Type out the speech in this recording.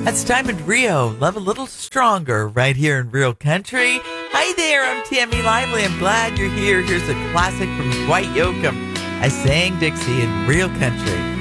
That's Diamond Rio. Love a little stronger right here in Real Country. Hi there, I'm Tammy Lively. I'm glad you're here. Here's a classic from Dwight Yoakam. I sang Dixie in Real Country.